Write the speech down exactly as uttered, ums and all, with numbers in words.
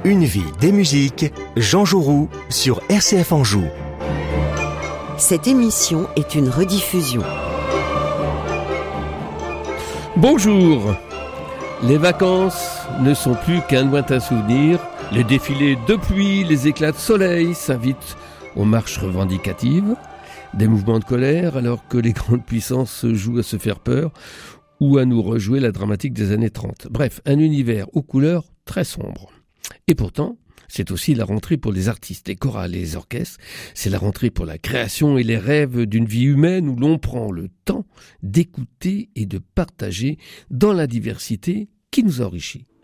Une vie, des musiques, Jean Jouroux sur R C F Anjou. Cette émission est une rediffusion. Bonjour. Les vacances ne sont plus qu'un lointain souvenir. Les défilés de pluie, les éclats de soleil s'invitent aux marches revendicatives. Des mouvements de colère alors que les grandes puissances se jouent à se faire peur ou à nous rejouer la dramatique des années trente. Bref, un univers aux couleurs très sombres. Et pourtant, c'est aussi la rentrée pour les artistes, les chorales et les orchestres. C'est la rentrée pour la création et les rêves d'une vie humaine où l'on prend le temps d'écouter et de partager dans la diversité qui nous enrichit.